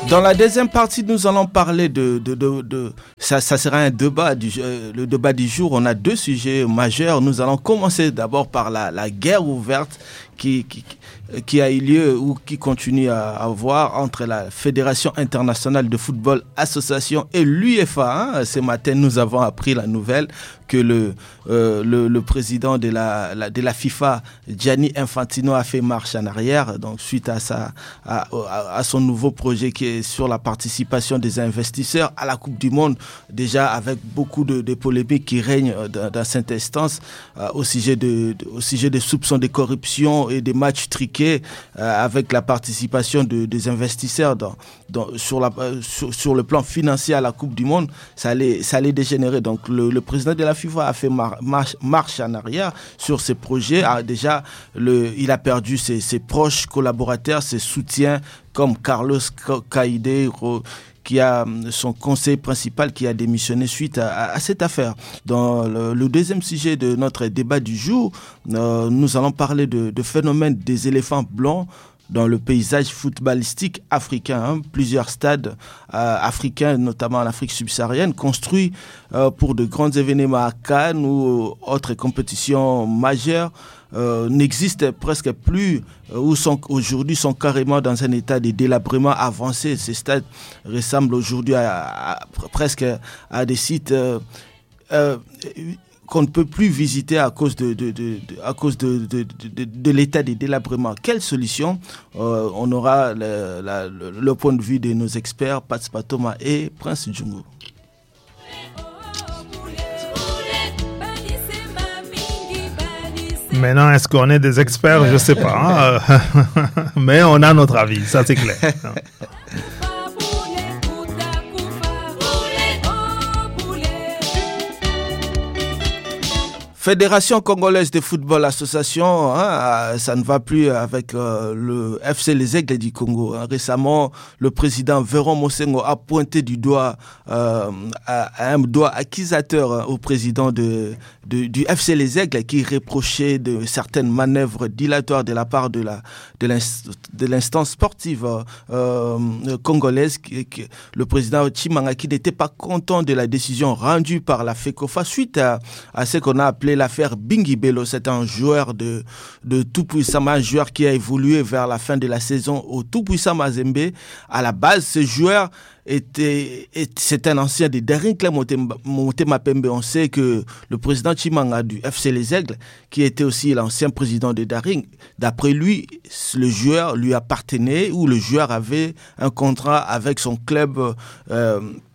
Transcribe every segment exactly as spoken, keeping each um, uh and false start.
Dans la deuxième partie, nous allons parler de, de, de, de ça, ça sera un débat du, euh, le débat du jour. On a deux sujets majeurs. Nous allons commencer d'abord par la, la guerre ouverte qui, qui, qui a eu lieu ou qui continue à avoir entre la Fédération internationale de football association et l'U E F A. Hein. Ce matin, nous avons appris la nouvelle que le, euh, le, le président de la, la, de la FIFA, Gianni Infantino, a fait marche en arrière, donc suite à, sa, à, à, à son nouveau projet qui est sur la participation des investisseurs à la Coupe du Monde, déjà avec beaucoup de, de polémiques qui règnent dans, dans cette instance euh, au sujet de, de, au sujet des soupçons de corruption et des matchs triqués euh, avec la participation de, des investisseurs dans, dans, sur, la, euh, sur, sur le plan financier à la Coupe du Monde. Ça allait, ça allait dégénérer. Donc le, le président de la FIFA a fait mar- marche, marche en arrière sur ses projets. Ah, déjà, le, il a perdu ses, ses proches collaborateurs, ses soutiens comme Carlos Caide, qui a son conseiller principal qui a démissionné suite à, à, à cette affaire. Dans le, le deuxième sujet de notre débat du jour, euh, nous allons parler de, de phénomène des éléphants blancs dans le paysage footballistique africain. Hein. Plusieurs stades euh, africains, notamment en Afrique subsaharienne, construits euh, pour de grands événements à Cannes ou autres compétitions majeures, euh, n'existent presque plus euh, ou sont aujourd'hui sont carrément dans un état de délabrement avancé. Ces stades ressemblent aujourd'hui à, à, à, presque à des sites euh, euh, qu'on ne peut plus visiter à cause de, de, de, de, à cause de, de, de, de l'état de délabrement. Quelle solution? euh, On aura le, la, le, le point de vue de nos experts, Pats Patoma et Prince Djungu. Maintenant, est-ce qu'on est des experts? Je ne sais pas. Hein? Mais on a notre avis, ça c'est clair. Fédération congolaise de football association, hein, ça ne va plus avec euh, le F C Les Aigles du Congo. Hein. Récemment, le président Véron Mosengo a pointé du doigt euh, à, à un doigt accusateur hein, au président de, de, du F C Les Aigles qui reprochait de certaines manœuvres dilatoires de la part de la de, l'inst, de l'instance sportive euh, congolaise. Qui, qui, le président Tshimanga qui n'était pas content de la décision rendue par la FECOFA suite à, à ce qu'on a appelé l'affaire Bingi Bello. C'est un joueur de, de tout-puissant, un joueur qui a évolué vers la fin de la saison au tout-puissant Mazembe. À la base, ce joueur était, c'est un ancien de Daring Club Motema Pembe. On sait que le président Tshimanga du F C Les Aigles, qui était aussi l'ancien président de Daring, d'après lui, le joueur lui appartenait ou le joueur avait un contrat avec son club euh,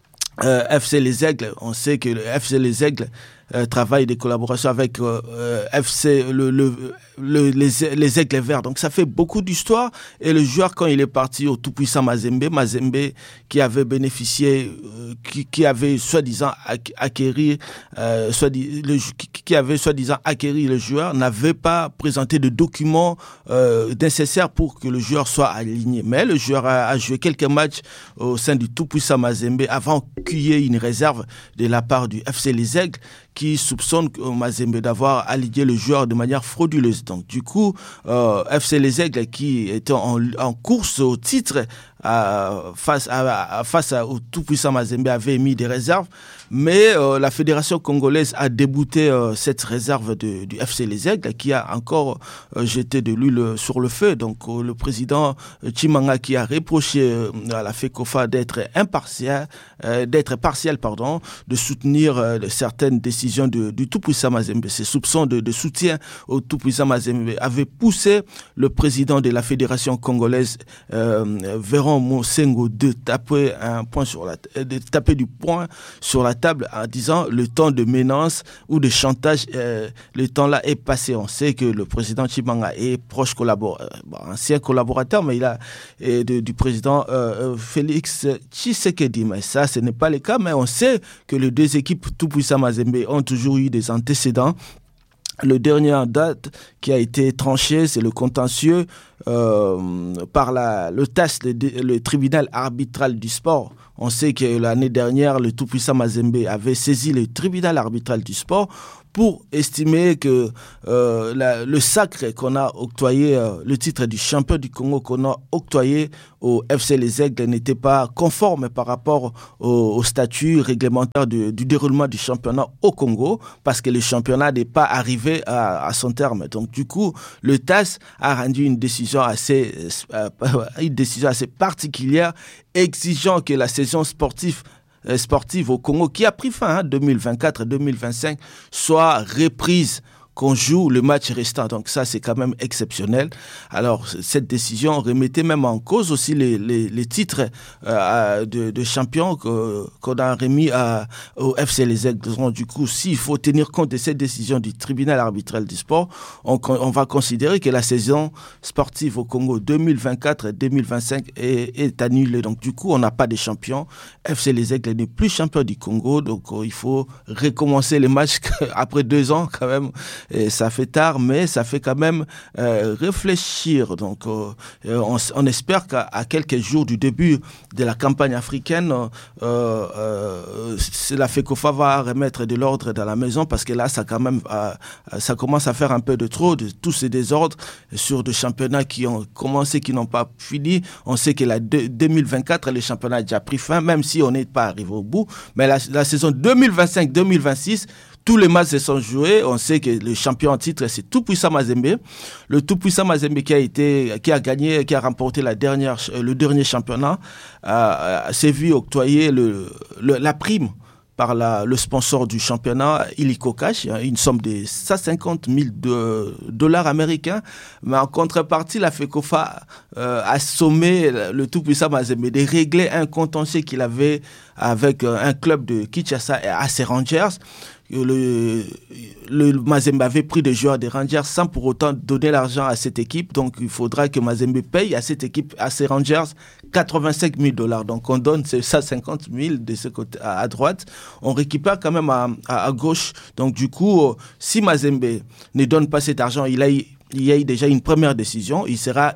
euh, F C Les Aigles. On sait que le F C Les Aigles Euh, travaille des collaborations avec euh, euh, F C le, le, le, les, les Aigles Verts. Donc ça fait beaucoup d'histoire. Et le joueur, quand il est parti au tout-puissant Mazembe, Mazembe qui avait bénéficié, euh, qui, qui avait soi-disant acquéri, euh, soit dit, le, qui, qui avait soi-disant acquéri le joueur, n'avait pas présenté de documents euh, nécessaires pour que le joueur soit aligné. Mais le joueur a, a joué quelques matchs au sein du tout-puissant Mazembe avant qu'il y ait une réserve de la part du F C Les Aigles qui soupçonne Mazembe d'avoir aligné le joueur de manière frauduleuse. Donc du coup, euh, F C Les Aigles qui était en, en course au titre euh, face, à, à, face à, au tout-puissant Mazembe avait mis des réserves, mais euh, la fédération congolaise a débouté euh, cette réserve de, du F C Les Aigles qui a encore euh, jeté de l'huile sur le feu. Donc euh, le président Tshimanga qui a reproché euh, à la FECOFA d'être impartial, euh, d'être partiel, pardon, de soutenir euh, certaines décisions de, du tout-puissant Mazembe. Ces soupçons de, de soutien au tout-puissant Mazembe avaient poussé le président de la fédération congolaise, euh, Véron Mosengo, de taper un point sur la, de taper du poing sur la table en disant le temps de menace ou de chantage, euh, le temps là est passé. On sait que le président Tshimanga est proche collaborateur, bon, ancien collaborateur, mais il a et de, du président euh, Félix Tshisekedi. Mais ça, ce n'est pas le cas. Mais on sait que les deux équipes tout-puissant Mazembe ont toujours eu des antécédents. Le dernier en date qui a été tranché, c'est le contentieux euh, par la, le T A S, le, le tribunal arbitral du sport. On sait que l'année dernière, le tout-puissant Mazembe avait saisi le tribunal arbitral du sport pour estimer que euh, la, le sacre qu'on a octroyé, euh, le titre du champion du Congo qu'on a octroyé au F C Les Aigles n'était pas conforme par rapport au, au statut réglementaire du, du déroulement du championnat au Congo, parce que le championnat n'est pas arrivé à, à son terme. Donc du coup, le T A S a rendu une décision assez, euh, une décision assez particulière, exigeant que la saison sportive sportive au Congo, qui a pris fin en hein, deux mille vingt-quatre deux mille vingt-cinq, soit reprise, qu'on joue le match restant. Donc ça, c'est quand même exceptionnel. Alors, cette décision remettait même en cause aussi les, les, les titres euh, de, de champion que, qu'on a remis à, au F C Les Aigles. Donc, du coup, s'il faut tenir compte de cette décision du tribunal arbitral du sport, on, on va considérer que la saison sportive au Congo deux mille vingt-quatre deux mille vingt-cinq est, est annulée. Donc, du coup, on n'a pas de champion. F C Les Aigles n'est plus champion du Congo. Donc, il faut recommencer les matchs après deux ans quand même. Et ça fait tard, mais ça fait quand même euh, réfléchir. Donc, euh, on, on espère qu'à à quelques jours du début de la campagne africaine, euh, euh, la FECOFA va remettre de l'ordre dans la maison, parce que là, ça quand même, euh, ça commence à faire un peu de trop de tous ces désordres sur des championnats qui ont commencé, qui n'ont pas fini. On sait que la de, deux mille vingt-quatre, le championnat a déjà pris fin, même si on n'est pas arrivé au bout. Mais la, la saison deux mille vingt-cinq deux mille vingt-six, tous les matchs se sont joués. On sait que le champion en titre, c'est Tout-Puissant Mazembe. Le Tout-Puissant Mazembe qui a été, qui a gagné, qui a remporté la dernière, le dernier championnat, euh, s'est vu octroyer le, le, la prime par la, le sponsor du championnat, Illico Cash, une somme de cent cinquante mille dollars américains. Mais en contrepartie, la FECOFA euh, a sommé le tout-puissant Mazembe de régler un contentieux qu'il avait avec un club de Kinshasa et A C Rangers. Le, le Mazembe avait pris des joueurs des Rangers sans pour autant donner l'argent à cette équipe. Donc, il faudra que Mazembe paye à cette équipe, à ces Rangers, quatre-vingt-cinq mille dollars. Donc, on donne ces cent cinquante mille de ce côté, à, à droite. On récupère quand même à, à, à gauche. Donc, du coup, si Mazembe ne donne pas cet argent, il, a, il y a eu déjà une première décision. Il sera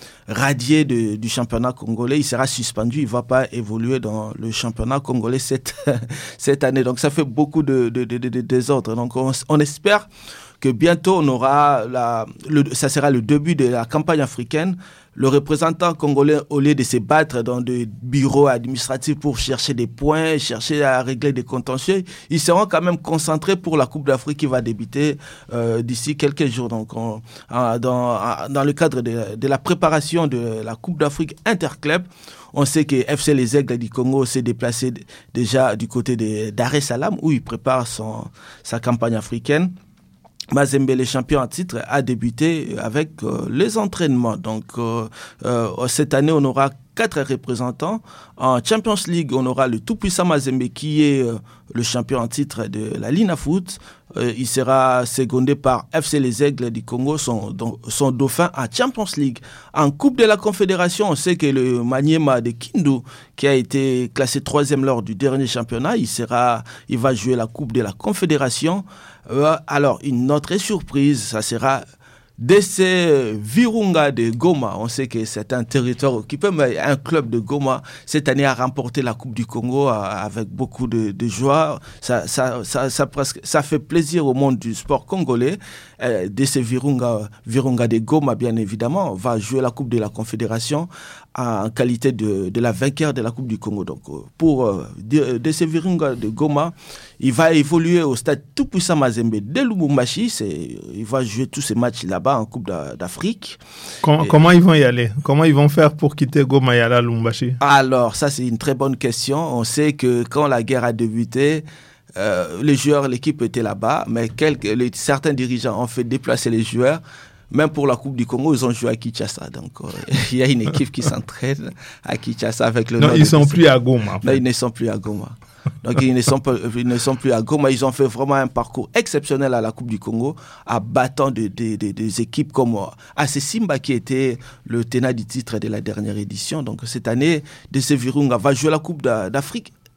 radié de, du championnat congolais, il sera suspendu, il ne va pas évoluer dans le championnat congolais cette, cette année. Donc ça fait beaucoup de, de, de, de, de désordre. Donc on, on espère que bientôt on aura, la, le, ça sera le début de la campagne africaine. Le représentant congolais, au lieu de se battre dans des bureaux administratifs pour chercher des points, chercher à régler des contentieux, ils seront quand même concentrés pour la Coupe d'Afrique qui va débuter euh, d'ici quelques jours. Donc, on, dans, dans le cadre de, de la préparation de la Coupe d'Afrique interclub, on sait que F C Les Aigles du Congo s'est déplacé déjà du côté de Dar es Salaam, où il prépare son, sa campagne africaine. Mazembe, le champion en titre, a débuté avec euh, les entraînements. Donc, euh, euh, cette année, on aura quatre représentants. En Champions League, on aura le tout-puissant Mazembe qui est euh, le champion en titre de la Lina Foot. Euh, il sera secondé par F C Les Aigles du Congo, son, son dauphin en Champions League. En Coupe de la Confédération, on sait que le Maniema de Kindu, qui a été classé troisième lors du dernier championnat, il, sera, il va jouer la Coupe de la Confédération. Euh, alors, une autre surprise, ça sera D C Virunga de Goma. On sait que c'est un territoire occupé, mais un club de Goma, cette année, a remporté la Coupe du Congo avec beaucoup de, de joie. Ça, ça, ça, ça, presque, ça fait plaisir au monde du sport congolais. Euh, D C Virunga, Virunga de Goma, bien évidemment, va jouer la Coupe de la Confédération en qualité de, de la vainqueur de la Coupe du Congo. Donc, pour euh, D C Virunga de Goma, il va évoluer au stade tout-puissant Mazembe de Lubumbashi. C'est, il va jouer tous ces matchs là-bas en Coupe d'Afrique. Com- et, comment ils vont y aller? Comment ils vont faire pour quitter Goma et aller à Lubumbashi? Alors, ça, c'est une très bonne question. On sait que quand la guerre a débuté, euh, les joueurs, l'équipe était là-bas, mais quelques, les, certains dirigeants ont fait déplacer les joueurs. Même pour la Coupe du Congo, ils ont joué à Kinshasa. Donc, euh, il y a une équipe qui s'entraîne à Kinshasa avec le... Non, ils ne sont plus à Goma. En fait. Non, ils ne sont plus à Goma. Donc, ils ne, sont pas, ils ne sont plus à Goma. Ils ont fait vraiment un parcours exceptionnel à la Coupe du Congo, à battant des de, de, de équipes comme A C Simba, qui était le tenant du titre de la dernière édition. Donc, cette année, D C Virunga va jouer la Coupe d'Afrique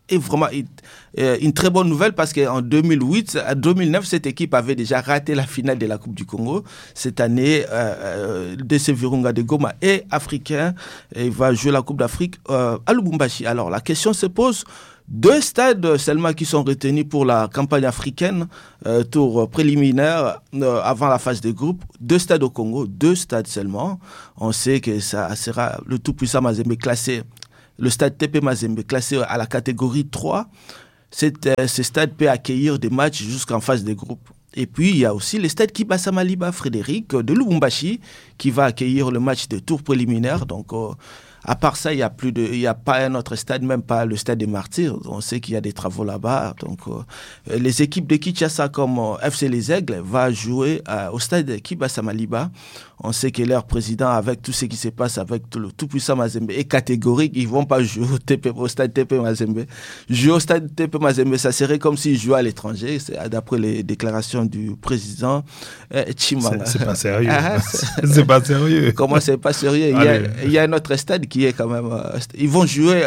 est vraiment une, euh, une très bonne nouvelle parce qu'en deux mille huit, en deux mille neuf, cette équipe avait déjà raté la finale de la Coupe du Congo. Cette année, euh, D C Virunga de Goma est africain et va jouer la Coupe d'Afrique euh, à Lubumbashi. Alors la question se pose, deux stades seulement qui sont retenus pour la campagne africaine, euh, tour préliminaire euh, avant la phase de groupe, deux stades au Congo, deux stades seulement. On sait que ça sera le tout-puissant Mazembe classé. Le stade T P Mazembe, classé à la catégorie trois, cet, euh, ce stade peut accueillir des matchs jusqu'en phase de groupe. Et puis, il y a aussi le stade Kibasa Maliba Frédéric de Lubumbashi qui va accueillir le match de tour préliminaire. Donc, euh, à part ça, il n'y a plus de, il n'y a pas un autre stade, même pas le stade des Martyrs. On sait qu'il y a des travaux là-bas. Donc, euh, les équipes de Kinshasa comme euh, F C Les Aigles va jouer euh, au stade Kibasa Maliba. On sait que leur président, avec tout ce qui se passe avec tout le tout-puissant Mazembe, est catégorique. Ils ne vont pas jouer au, T P, au stade T P Mazembe. Jouer au stade T P Mazembe, ça serait comme s'ils jouaient à l'étranger. C'est d'après les déclarations du président euh, Chimanga. C'est, c'est pas sérieux. Ah, c'est... c'est pas sérieux. Comment c'est pas sérieux? Il y, a, il y a un autre stade qui est quand même... Euh, ils vont jouer...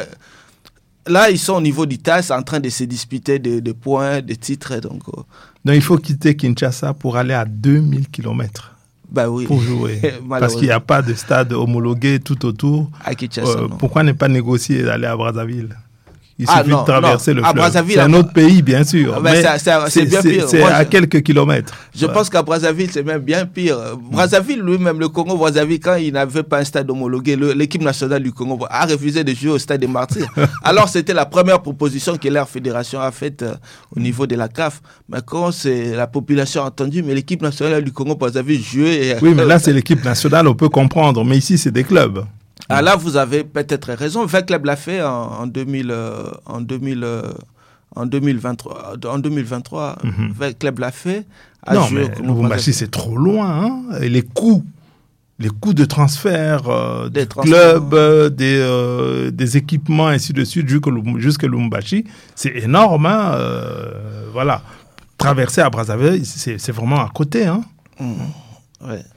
Là, ils sont au niveau du T A S en train de se disputer de, de points, de titres. Donc, euh... donc, il faut quitter Kinshasa pour aller à deux mille kilomètres. Bah oui. Pour jouer. Parce qu'il n'y a pas de stade homologué tout autour. À Kinshasa, euh, pourquoi ne pas négocier d'aller à Brazzaville? Il ah, suffit non, de traverser non. le fleuve. C'est un autre pays, bien sûr. Ah, mais c'est, c'est, c'est, c'est bien pire. C'est Moi, à je, quelques kilomètres. Je ouais. pense qu'à Brazzaville, c'est même bien pire. Brazzaville, lui-même, le Congo Brazzaville, quand il n'avait pas un stade homologué, le, l'équipe nationale du Congo a refusé de jouer au stade des Martyrs. Alors, c'était la première proposition que leur fédération a faite euh, au niveau de la C A F. Mais quand c'est la population a entendu, mais l'équipe nationale du Congo Brazzaville jouait. Et... Oui, mais là, c'est l'équipe nationale, on peut comprendre. Mais ici, c'est des clubs. Ah, là, vous avez peut-être raison. vingt clubs l'a fait en, en, deux mille, euh, en, deux mille, euh, en deux mille vingt-trois. En deux mille vingt-trois, mm-hmm. vingt clubs l'a fait. Non, mais Lubumbashi, c'est trop loin. Hein, et les coûts, les coûts de transfert euh, des clubs, euh, des, euh, des équipements, ainsi de suite, jusqu'à Lubumbashi, c'est énorme. Hein, euh, voilà. Traverser à Brazzaville, c'est, c'est vraiment à côté. Hein. Mmh. Ouais.